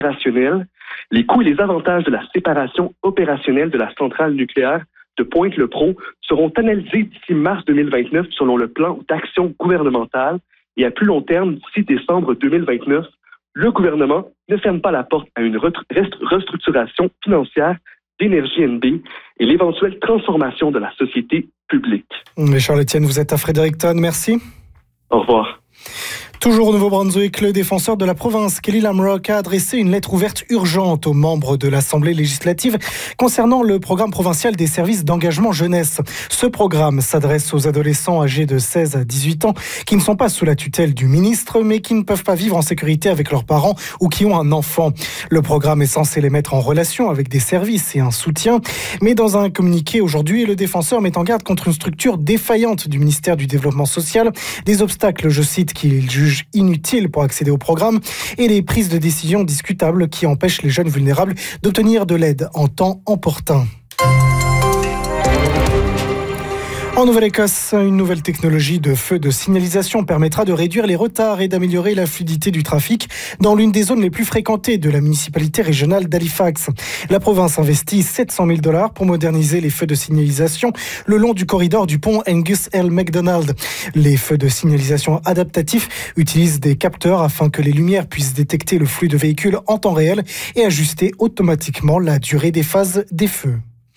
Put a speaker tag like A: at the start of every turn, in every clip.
A: opérationnelle, les coûts et les avantages de la séparation opérationnelle de la centrale nucléaire de Pointe-le-Trou seront analysés d'ici mars 2029 selon le plan d'action gouvernemental et à plus long terme, d'ici décembre 2029, le gouvernement ne ferme pas la porte à une restructuration financière d'Énergie NB et l'éventuelle transformation de la société publique.
B: Charles-Étienne, vous êtes à Fredericton, merci.
A: Au revoir.
B: Toujours au Nouveau-Brunswick, le défenseur de la province, Kelly Lamrock, a adressé une lettre ouverte urgente aux membres de l'Assemblée législative concernant le programme provincial des services d'engagement jeunesse. Ce programme s'adresse aux adolescents âgés de 16 à 18 ans qui ne sont pas sous la tutelle du ministre, mais qui ne peuvent pas vivre en sécurité avec leurs parents ou qui ont un enfant. Le programme est censé les mettre en relation avec des services et un soutien. Mais dans un communiqué aujourd'hui, le défenseur met en garde contre une structure défaillante du ministère du Développement social, des obstacles, je cite, qu'il juge inutiles pour accéder au programme et les prises de décision discutables qui empêchent les jeunes vulnérables d'obtenir de l'aide en temps opportun. En Nouvelle-Écosse, une nouvelle technologie de feu de signalisation permettra de réduire les retards et d'améliorer la fluidité du trafic dans l'une des zones les plus fréquentées de la municipalité régionale d'Halifax. La province investit 700 000 $ pour moderniser les feux de signalisation le long du corridor du pont Angus L. MacDonald. Les feux de signalisation adaptatifs utilisent des capteurs afin que les lumières puissent détecter le flux de véhicules en temps réel et ajuster automatiquement la durée des phases des feux.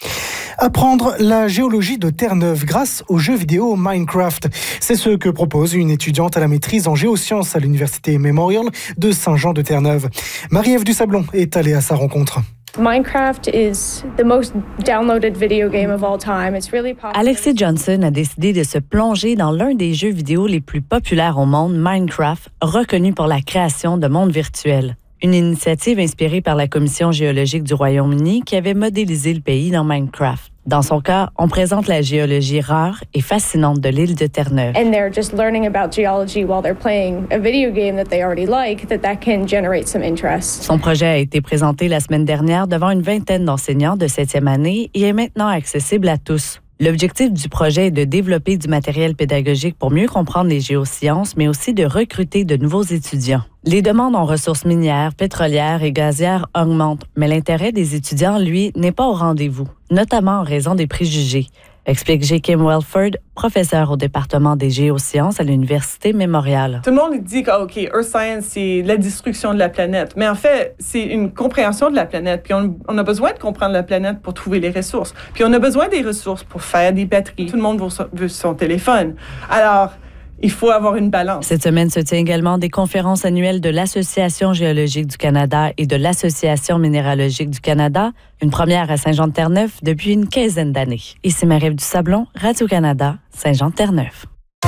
B: Apprendre la géologie de Terre-Neuve grâce au jeu vidéo Minecraft. C'est ce que propose une étudiante à la maîtrise en géosciences à l'université Memorial de Saint-Jean-de-Terre-Neuve. Marie-Ève Dusablon est allée à sa rencontre.
C: Minecraft is the most downloaded video game of all time. It's really popular.
D: Alexis Johnson a décidé de se plonger dans l'un des jeux vidéo les plus populaires au monde, Minecraft, reconnu pour la création de mondes virtuels. Une initiative inspirée par la Commission géologique du Royaume-Uni qui avait modélisé le pays dans Minecraft. Dans son cas, on présente la géologie rare et fascinante de l'île de Terre-Neuve.
C: And they're just learning about geology while they're playing a video game that they already like, that can generate some interest.
D: Son projet a été présenté la semaine dernière devant une vingtaine d'enseignants de 7e année et est maintenant accessible à tous. L'objectif du projet est de développer du matériel pédagogique pour mieux comprendre les géosciences, mais aussi de recruter de nouveaux étudiants. Les demandes en ressources minières, pétrolières et gazières augmentent, mais l'intérêt des étudiants, lui, n'est pas au rendez-vous, notamment en raison des préjugés, explique J. Kim Welford, professeur au département des géosciences à l'Université Memorial.
E: Tout le monde dit que Earth Science, c'est la destruction de la planète. Mais en fait, c'est une compréhension de la planète. Puis on a besoin de comprendre la planète pour trouver les ressources. Puis on a besoin des ressources pour faire des batteries. Tout le monde veut son téléphone. Alors, il faut avoir une balance.
D: Cette semaine se tient également des conférences annuelles de l'Association géologique du Canada et de l'Association minéralogique du Canada, une première à Saint-Jean-de-Terre-Neuve depuis une quinzaine d'années. Ici Marie-Ève Dusablon, Radio-Canada, Saint-Jean-de-Terre-Neuve.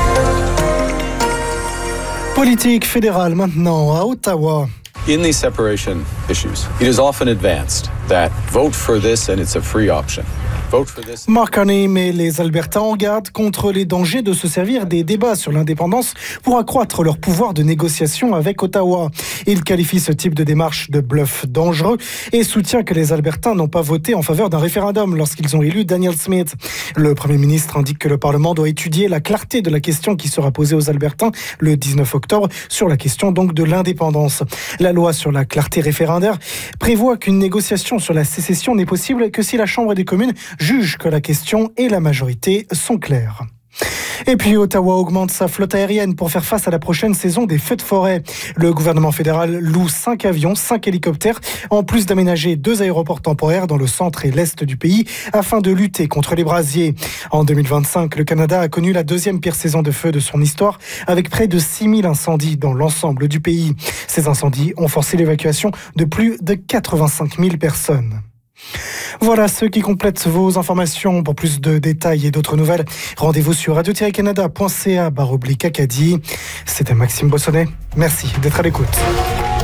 B: Politique fédérale maintenant à Ottawa.
F: In these separation issues, it is often advanced that vote for this and it's a free option.
B: Mark Carney met les Albertains en garde contre les dangers de se servir des débats sur l'indépendance pour accroître leur pouvoir de négociation avec Ottawa. Il qualifie ce type de démarche de bluff dangereux et soutient que les Albertains n'ont pas voté en faveur d'un référendum lorsqu'ils ont élu Daniel Smith. Le Premier ministre indique que le Parlement doit étudier la clarté de la question qui sera posée aux Albertains le 19 octobre sur la question donc de l'indépendance. La loi sur la clarté référendaire prévoit qu'une négociation sur la sécession n'est possible que si la Chambre des communes juge que la question et la majorité sont claires. Et puis Ottawa augmente sa flotte aérienne pour faire face à la prochaine saison des feux de forêt. Le gouvernement fédéral loue 5 avions, 5 hélicoptères, en plus d'aménager 2 aéroports temporaires dans le centre et l'est du pays afin de lutter contre les brasiers. En 2025, le Canada a connu la deuxième pire saison de feu de son histoire avec près de 6000 incendies dans l'ensemble du pays. Ces incendies ont forcé l'évacuation de plus de 85 000 personnes. Voilà ce qui complète vos informations. Pour plus de détails et d'autres nouvelles, rendez-vous sur radio-canada.ca/Acadie. C'était Maxime Bossonnet. Merci d'être à l'écoute.